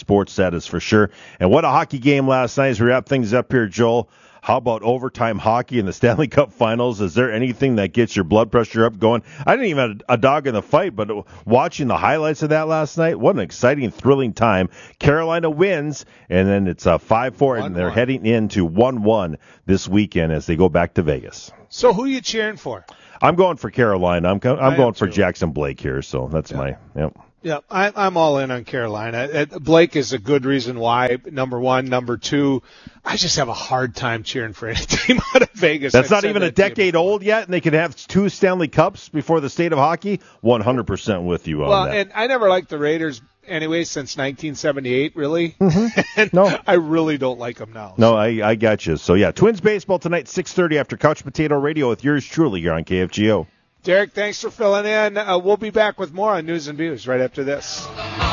sports, that is for sure. And what a hockey game last night as we wrap things up here, Joel. How about overtime hockey in the Stanley Cup Finals? Is there anything that gets your blood pressure up going? I didn't even have a dog in the fight, but watching the highlights of that last night, what an exciting, thrilling time. Carolina wins, and then it's a five four, and they're heading into one one this weekend as they go back to Vegas. So who are you cheering for? I'm going for Carolina. I'm I'm I going am for too. Jackson Blake here, so that's Yeah. my yep. Yeah, I, I'm all in on Carolina. Uh, Blake is a good reason why, number one. Number two, I just have a hard time cheering for any team out of Vegas. That's I've not said even a that to you decade old yet, and they could have two Stanley Cups before the state of hockey. one hundred percent with you on Well, that. and I never liked the Raiders anyway since nineteen seventy-eight, really. Mm-hmm. and No. I really don't like them now. No, I, I got you. So, yeah, Twins baseball tonight, six thirty after Couch Potato Radio with yours truly here on K F G O. Derek, thanks for filling in. Uh, we'll be back with more on News and Views right after this.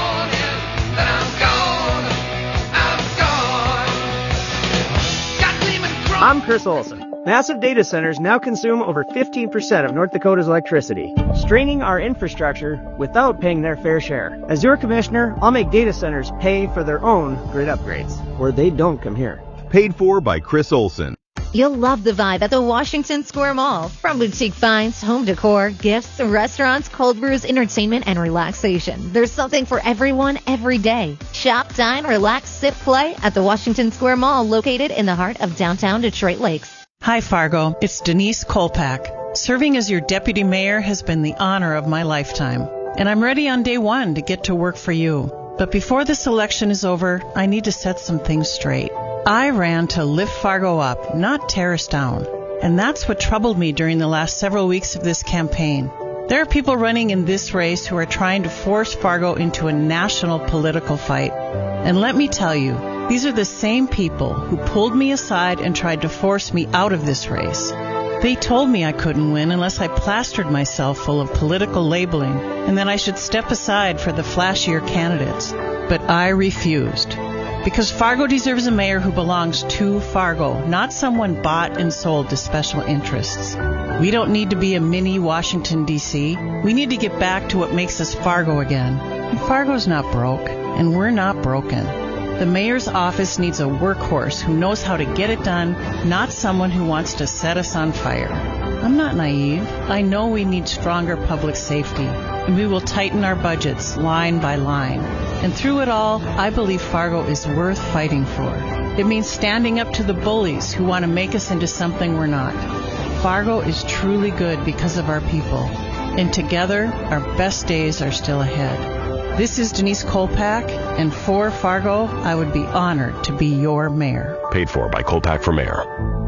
I'm Chris Olson. Massive data centers now consume over fifteen percent of North Dakota's electricity, straining our infrastructure without paying their fair share. As your commissioner, I'll make data centers pay for their own grid upgrades, where they don't come here. Paid for by Chris Olson. You'll love the vibe at the Washington Square Mall. From boutique finds, home decor, gifts, restaurants, cold brews, entertainment, and relaxation. There's something for everyone every day. Shop, dine, relax, sip, play at the Washington Square Mall located in the heart of downtown Detroit Lakes. Hi, Fargo. It's Denise Kolpak. Serving as your deputy mayor has been the honor of my lifetime, and I'm ready on day one to get to work for you. But before this election is over, I need to set some things straight. I ran to lift Fargo up, not tear us down. And that's what troubled me during the last several weeks of this campaign. There are people running in this race who are trying to force Fargo into a national political fight. And let me tell you, these are the same people who pulled me aside and tried to force me out of this race. They told me I couldn't win unless I plastered myself full of political labeling and that I should step aside for the flashier candidates. But I refused. Because Fargo deserves a mayor who belongs to Fargo, not someone bought and sold to special interests. We don't need to be a mini Washington, D C We need to get back to what makes us Fargo again. And Fargo's not broke, and we're not broken. The mayor's office needs a workhorse who knows how to get it done, not someone who wants to set us on fire. I'm not naive. I know we need stronger public safety, and we will tighten our budgets line by line. And through it all, I believe Fargo is worth fighting for. It means standing up to the bullies who want to make us into something we're not. Fargo is truly good because of our people. And together, our best days are still ahead. This is Denise Kolpak, and for Fargo, I would be honored to be your mayor. Paid for by Kolpak for Mayor.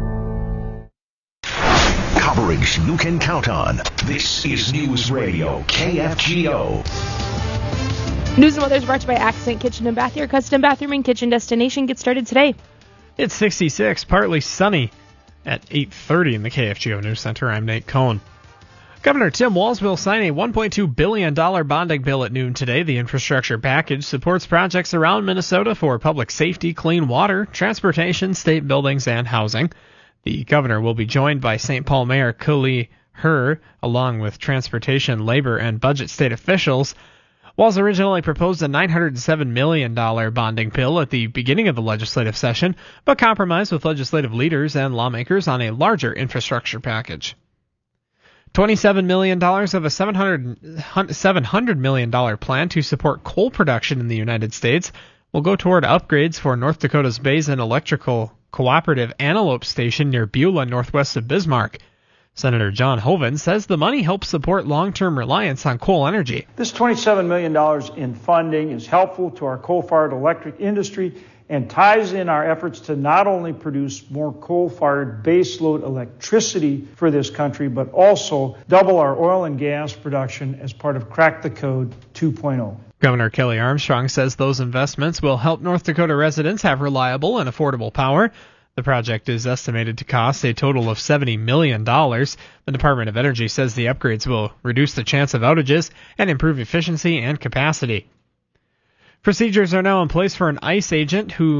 Coverage you can count on. This is News Radio K F G O. News and weather is brought to you by Accent Kitchen and Bath, your custom bathroom and kitchen destination. Get started today. It's sixty-six, partly sunny at eight thirty in the K F G O News Center. I'm Nate Cohn. Governor Tim Walz will sign a one point two billion dollars bonding bill at noon today. The infrastructure package supports projects around Minnesota for public safety, clean water, transportation, state buildings, and housing. The governor will be joined by Saint Paul Mayor Kuli Herr, along with transportation, labor, and budget state officials. Walz originally proposed a nine hundred seven million dollars bonding bill at the beginning of the legislative session, but compromised with legislative leaders and lawmakers on a larger infrastructure package. twenty-seven million dollars of a seven hundred million dollars plan to support coal production in the United States will go toward upgrades for North Dakota's Basin Electrical Cooperative Antelope Station near Beulah, northwest of Bismarck. Senator John Hoeven says the money helps support long-term reliance on coal energy. This twenty-seven million dollars in funding is helpful to our coal-fired electric industry and ties in our efforts to not only produce more coal-fired baseload electricity for this country, but also double our oil and gas production as part of Crack the Code two point oh. Governor Kelly Armstrong says those investments will help North Dakota residents have reliable and affordable power. The project is estimated to cost a total of seventy million dollars. The Department of Energy says the upgrades will reduce the chance of outages and improve efficiency and capacity. Procedures are now in place for an ICE agent who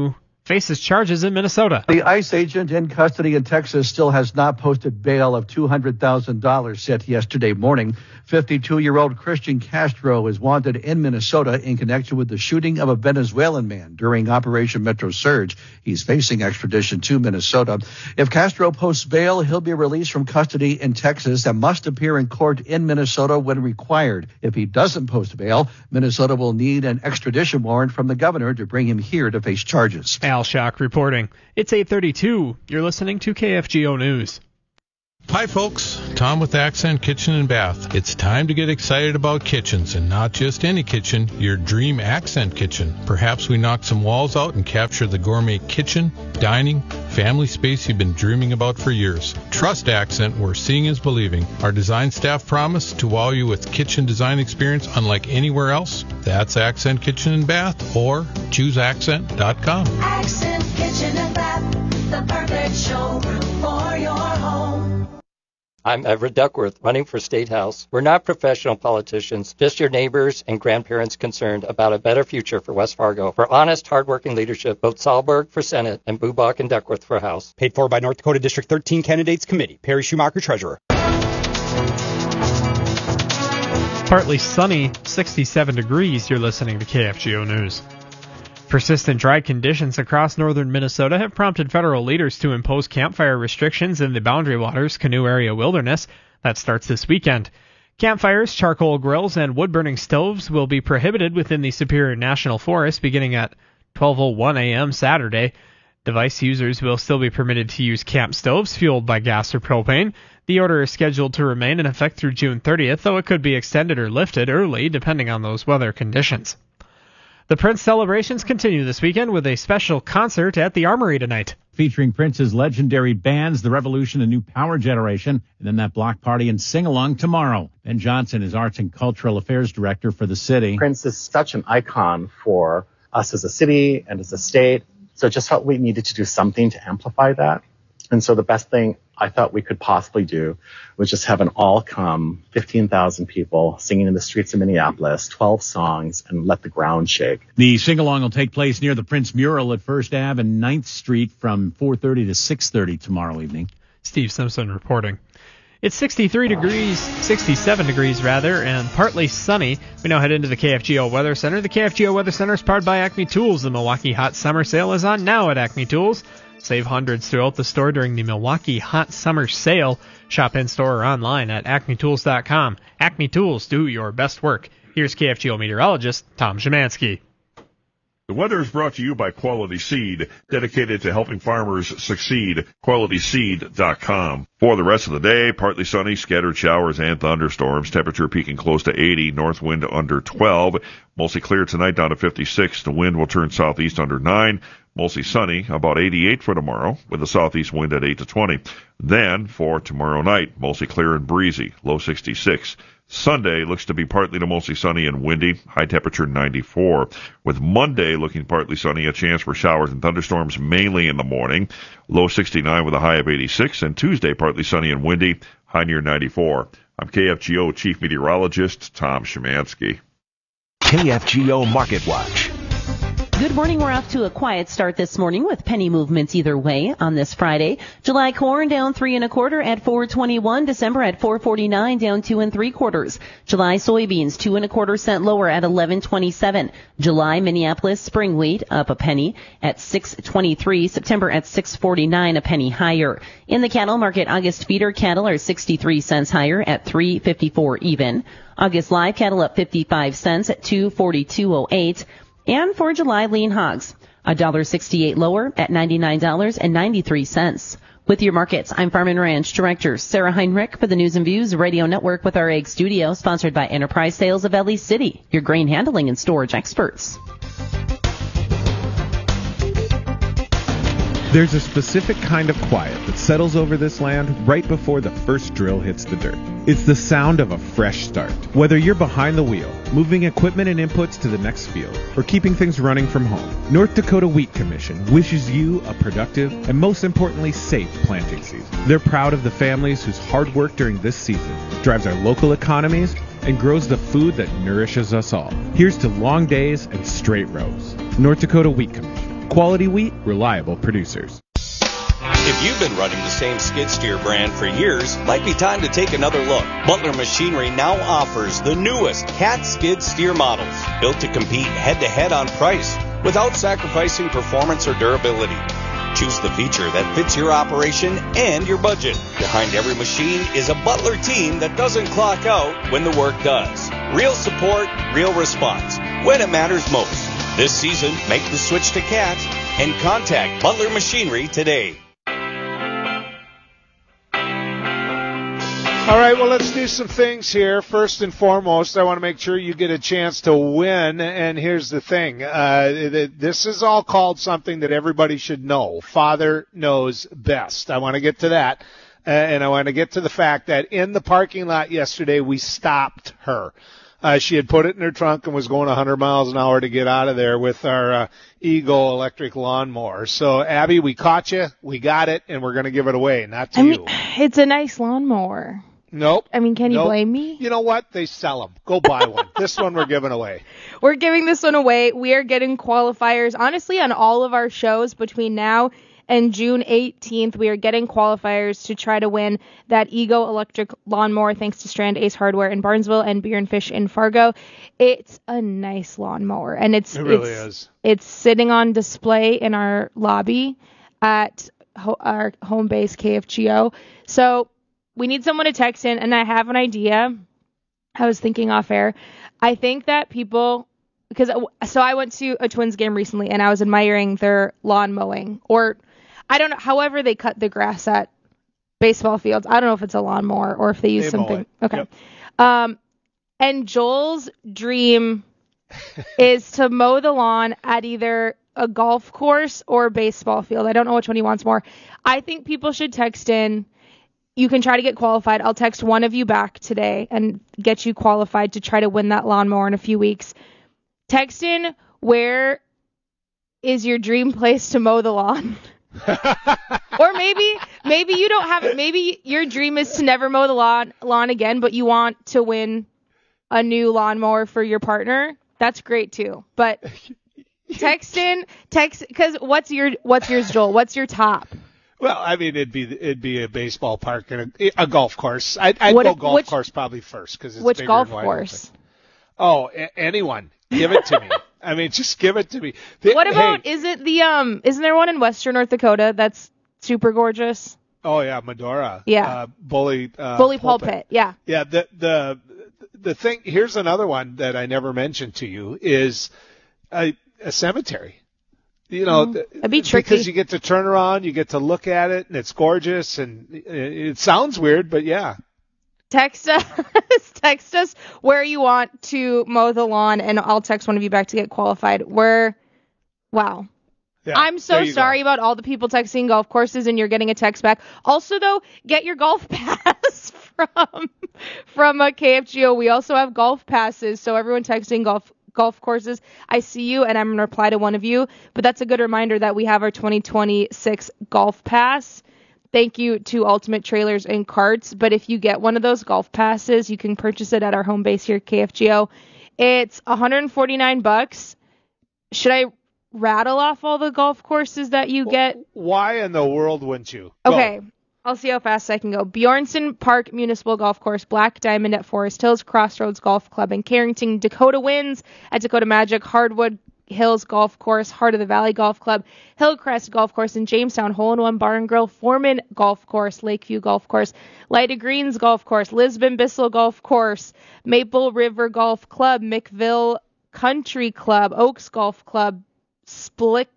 faces charges in Minnesota. The ICE agent in custody in Texas still has not posted bail of two hundred thousand dollars set yesterday morning. fifty-two-year-old Christian Castro is wanted in Minnesota in connection with the shooting of a Venezuelan man during Operation Metro Surge. He's facing extradition to Minnesota. If Castro posts bail, he'll be released from custody in Texas and must appear in court in Minnesota when required. If he doesn't post bail, Minnesota will need an extradition warrant from the governor to bring him here to face charges. Al Shock reporting. It's eight thirty-two. You're listening to K F G O News. Hi folks, Tom with Accent Kitchen and Bath. It's time to get excited about kitchens, and not just any kitchen, your dream Accent kitchen. Perhaps we knock some walls out and capture the gourmet kitchen, dining, family space you've been dreaming about for years. Trust Accent, where seeing is believing. Our design staff promise to wow you with kitchen design experience unlike anywhere else. That's Accent Kitchen and Bath, or choose accent dot com. Accent Kitchen and Bath, the perfect showroom for your home. I'm Everett Duckworth, running for State House. We're not professional politicians, just your neighbors and grandparents concerned about a better future for West Fargo. For honest, hardworking leadership, vote Sahlberg for Senate and Bubach and Duckworth for House. Paid for by North Dakota District thirteen Candidates Committee. Perry Schumacher, Treasurer. Partly sunny, sixty-seven degrees. You're listening to K F G O News. Persistent dry conditions across northern Minnesota have prompted federal leaders to impose campfire restrictions in the Boundary Waters Canoe Area Wilderness. That starts this weekend. Campfires, charcoal grills, and wood-burning stoves will be prohibited within the Superior National Forest beginning at twelve oh one a.m. Saturday. Device users will still be permitted to use camp stoves fueled by gas or propane. The order is scheduled to remain in effect through June thirtieth, though it could be extended or lifted early depending on those weather conditions. The Prince celebrations continue this weekend with a special concert at the Armory tonight. Featuring Prince's legendary bands, The Revolution and New Power Generation, and then that block party and sing-along tomorrow. Ben Johnson is Arts and Cultural Affairs Director for the city. Prince is such an icon for us as a city and as a state, so it just felt we needed to do something to amplify that. And so the best thing I thought we could possibly do was just have an all-come fifteen thousand people singing in the streets of Minneapolis, twelve songs, and let the ground shake. The sing-along will take place near the Prince Mural at First Avenue and ninth Street from four thirty to six thirty tomorrow evening. Steve Simpson reporting. It's sixty-three degrees, sixty-seven degrees rather, and partly sunny. We now head into the K F G O Weather Center. The K F G O Weather Center is powered by Acme Tools. The Milwaukee Hot Summer Sale is on now at Acme Tools. Save hundreds throughout the store during the Milwaukee Hot Summer Sale. Shop in-store or online at acme tools dot com. Acme Tools, do your best work. Here's K F G O meteorologist Tom Szymanski. The weather is brought to you by Quality Seed, dedicated to helping farmers succeed. quality seed dot com. For the rest of the day, partly sunny, scattered showers and thunderstorms. Temperature peaking close to eighty, north wind under twelve. Mostly clear tonight down to fifty-six. The wind will turn southeast under nine. Mostly sunny, about eighty-eight for tomorrow, with a southeast wind at eight to twenty. Then, for tomorrow night, mostly clear and breezy, low sixty-six. Sunday looks to be partly to mostly sunny and windy, high temperature ninety-four. With Monday looking partly sunny, a chance for showers and thunderstorms mainly in the morning, low sixty-nine with a high of eighty-six. And Tuesday partly sunny and windy, high near ninety-four. I'm K F G O Chief Meteorologist Tom Szymanski. K F G O Market Watch. Good morning. We're off to a quiet start this morning with penny movements either way on this Friday. July corn down three and a quarter at four twenty-one. December at four forty-nine, down two and three quarters. July soybeans two and a quarter cent lower at eleven twenty-seven. July Minneapolis spring wheat up a penny at six twenty-three. September at six forty-nine, a penny higher. In the cattle market, August feeder cattle are sixty-three cents higher at three fifty-four even. August live cattle up fifty-five cents at two forty-two oh eight. And for July lean hogs, one dollar sixty-eight lower at ninety-nine dollars and ninety-three cents. With your markets, I'm Farm and Ranch Director Sarah Heinrich for the News and Views Radio Network with our Egg Studio, sponsored by Enterprise Sales of Valley City, your grain handling and storage experts. There's a specific kind of quiet that settles over this land right before the first drill hits the dirt. It's the sound of a fresh start. Whether you're behind the wheel, moving equipment and inputs to the next field, or keeping things running from home, North Dakota Wheat Commission wishes you a productive and, most importantly, safe planting season. They're proud of the families whose hard work during this season drives our local economies and grows the food that nourishes us all. Here's to long days and straight rows. North Dakota Wheat Commission. Quality wheat, reliable producers. If you've been running the same skid steer brand for years, might be time to take another look. Butler Machinery now offers the newest Cat skid steer models, built to compete head-to-head on price without sacrificing performance or durability. Choose the feature that fits your operation and your budget. Behind every machine is a Butler team that doesn't clock out when the work does. Real support, real response, when it matters most. This season, make the switch to Cat and contact Butler Machinery today. All right, well, let's do some things here. First and foremost, I want to make sure you get a chance to win. And here's the thing. Uh, this is all called something that everybody should know. Father knows best. I want to get to that. Uh, and I want to get to the fact that in the parking lot yesterday, we stopped her. Uh, she had put it in her trunk and was going one hundred miles an hour to get out of there with our uh, Ego electric lawnmower. So, Abby, we caught you. We got it, and we're going to give it away, not to I you. mean, it's a nice lawnmower. Nope. I mean, can you nope. blame me? You know what? They sell them. Go buy one. This one we're giving away. We're giving this one away. We are getting qualifiers, honestly, on all of our shows between now and June eighteenth. We are getting qualifiers to try to win that Ego electric lawnmower thanks to Strand Ace Hardware in Barnesville and Beer and Fish in Fargo. It's a nice lawnmower, and it's it really it's, is. It's sitting on display in our lobby at ho- our home base K F G O. So we need someone to text in, and I have an idea. I was thinking off air. I think that people, because so I went to a Twins game recently, and I was admiring their lawn mowing, or I don't know, however they cut the grass at baseball fields. I don't know if it's a lawnmower or if they use They something. mow it. Okay. Yep. Um, and Joel's dream is to mow the lawn at either a golf course or a baseball field. I don't know which one he wants more. I think people should text in. You can try to get qualified. I'll text one of you back today and get you qualified to try to win that lawnmower in a few weeks. Text in, where is your dream place to mow the lawn? Or maybe maybe you don't have it. Maybe your dream is to never mow the lawn, lawn again, but you want to win a new lawnmower for your partner. That's great too. But text in, text, because what's your what's yours, Joel? What's your top? Well, I mean, it'd be it'd be a baseball park and a, a golf course. I'd, I'd What go if- golf which- course probably first because it's Which bigger golf and wider. course? Oh, a- anyone. Give it to me. I mean, just give it to me. The- What about, hey, is it the, um, isn't there one in Western North Dakota that's super gorgeous? oh, yeah, Medora. Yeah. Uh, Bully. Uh, Bully Pulpit, yeah. Yeah, the the the thing. Here's another one that I never mentioned to you is a, a cemetery. You know, Mm, th- that'd be tricky. because you get to turn around, you get to look at it, and it's gorgeous, and it, it sounds weird, but yeah. Text us, text us where you want to mow the lawn, and I'll text one of you back to get qualified. We're, wow. Yeah, I'm so there you go. sorry about all the people texting golf courses, and you're getting a text back. Also, though, get your golf pass from from a K F G O. We also have golf passes, so everyone texting golf golf courses, I see you, and I'm going to reply to one of you. But that's a good reminder that we have our twenty twenty-six golf pass. Thank you to Ultimate Trailers and Carts. But if you get one of those golf passes, you can purchase it at our home base here at K F G O. It's one hundred forty-nine bucks. Should I rattle off all the golf courses that you get? Why in the world wouldn't you? Go. Okay. I'll see how fast I can go. Bjornson Park Municipal Golf Course, Black Diamond at Forest Hills, Crossroads Golf Club in Carrington, Dakota Winds at Dakota Magic, Hardwood Hills Golf Course, Heart of the Valley Golf Club, Hillcrest Golf Course in Jamestown, Hole in One Bar and Grill, Foreman Golf Course, Lakeview Golf Course, Light of Greens Golf Course, Lisbon Bissell Golf Course, Maple River Golf Club, McVille Country Club, Oaks Golf Club, Split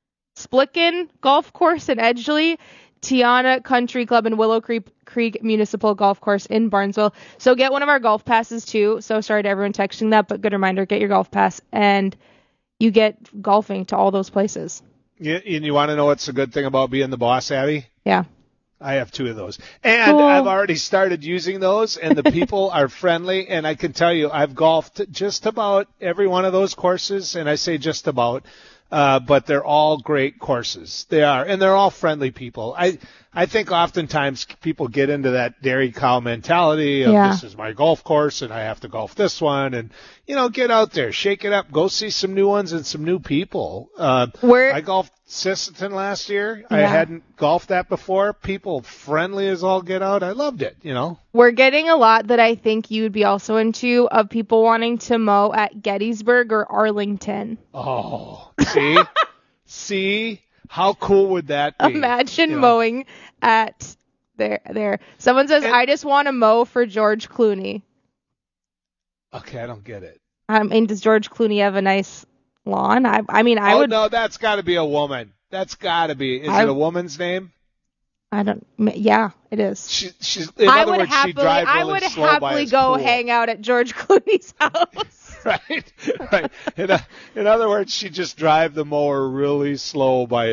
Splicken Golf Course in Edgeley, Tiana Country Club and Willow Creek, Creek Municipal Golf Course in Barnesville. So get one of our golf passes too. So sorry to everyone texting that, but good reminder, get your golf pass and you get golfing to all those places. You, and you want to know what's a good thing about being the boss, Abby? Yeah. I have two of those. And Cool. I've already started using those, and the people are friendly. And I can tell you, I've golfed just about every one of those courses, and I say just about. Uh, but they're all great courses. They are, and they're all friendly people. I I think oftentimes people get into that dairy cow mentality of Yeah. this is my golf course and I have to golf this one, and you know, get out there, shake it up, go see some new ones and some new people. Uh, We're- I golfed Sisseton last year. I Yeah. hadn't golfed that before. People friendly as all get out. I loved it. You know. We're getting a lot that I think you would be also into of people wanting to mow at Gettysburg or Arlington. Oh, see, see, how cool would that be? Imagine You know? mowing at there. There. Someone says, "I just want to mow for George Clooney." Okay, I don't get it. I mean, does George Clooney have a nice lawn? I, I mean, I oh would. no, that's got to be a woman. That's got to be. Is I- it a woman's name? I don't. Yeah, it is. She, she's. In I other would words, she happily. drive I really would slow by happily his go pool. hang out at George Clooney's house. Right, right. In, a, in other words, she just drive the mower really slow by